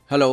Hello.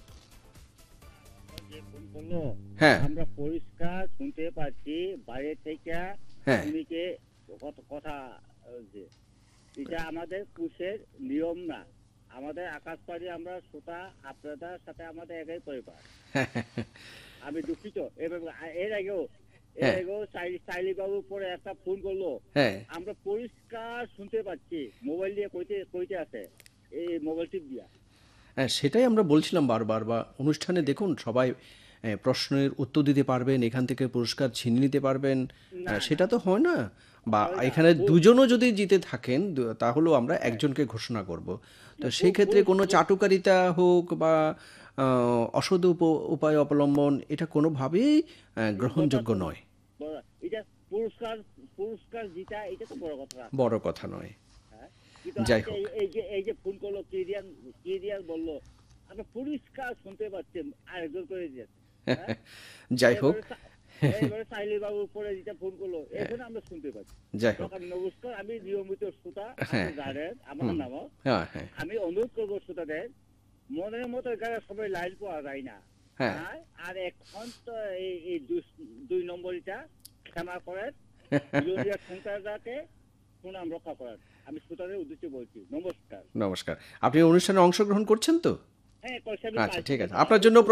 যে phone করলো, হ্যাঁ, আমরা পরিষ্কার শুনতে পাচ্ছি বাইরে থেকে হ্যাঁ। শ্রমিকে কথা যে এটা আমাদের পুষের নিয়ম না। আমাদের আকাশবাড়ি আমরা শ্রোতা, আপনাদের সাথে আমাদের একই পরিবার। আমি দুঃখিত। এর আগেও এর হ্যাঁ, আগেও সাইলি বাবু পরে একটা ফোন করলো, হ্যাঁ, আমরা পরিষ্কার শুনতে পাচ্ছি। মোবাইল দিয়ে কইতে কইতে আছে, এই মোবাইল টিপ দিয়া। হ্যাঁ, সেটাই আমরা বলছিলাম বারবার বা অনুষ্ঠানে দেখুন সবাই প্রশ্নের উত্তর দিতে পারবেন, এখান থেকে পুরস্কার ছিনিয়ে নিতে পারবেন, না না সেটা তো হয় না। বা হয় না এখানে দুজনও যদি জিতে থাকেন তাহলেও আমরা হ্যাঁ একজনকে ঘোষণা করব। তো না, সেই ক্ষেত্রে কোনো পুরস্কার চাটুকারিতা হোক বা অসৎ উপায় অবলম্বন এটা কোনোভাবেই গ্রহণযোগ্য যথার্থ না। নয়, এটা পুরস্কার পুরস্কার জিতা, এটা তো বড় কথা আছে। বড় কথা নয়। হ্যাঁ, কিন্তু যাই আজকে হোক। এই যে ফোন করলো কেরিয়ান, কেরিয়ান বললো আমরা পরিষ্কার শুনতে পাচ্ছি, আরেকজন করে দিয়েছে। হ্যাঁ, যাই হোক। এবারে এবারে সাইলি বাবুর পরে যেটা ফোন করলো, এখন আমরা শুনতে পাচ্ছি। যাই হোক। সকাল নমস্কার, আমি নিয়মিত শ্রোতা, আপনি হ্যাঁ, জানেন আমার হুম, নামও। হ্যাঁ, হ্যাঁ, আমি অনুরোধ করবো শ্রোতাদের, মনের মতো এখানে সবাই লাইন পাওয়া যায় না। হ্যাঁ। হ্যাঁ, আর এখন তো এই দুই নম্বরটা ক্ষমা করেন, বিরোধীরা সংখ্যাটাকে সুনাম রক্ষা করেন। আমি শ্রোতাদের উদ্দেশ্যে বলছি নমস্কার। নমস্কার। আপনি অনুষ্ঠানে অংশগ্রহণ করছেন তো? হ্যাঁ, কলসা আমি আচ্ছা, ঠিক আছে। পার্টিসিপেট আপনার জন্য একটু